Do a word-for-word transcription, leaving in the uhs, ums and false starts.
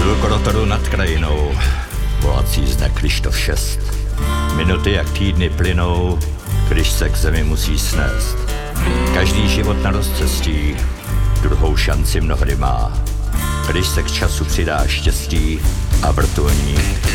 Lukorotoru nad krajinou volací zne Krištof šest. Minuty jak týdny plynou, když se k zemi musí snést. Každý život na rozcestí druhou šanci mnohdy má, když se k času přidá štěstí a vrtulník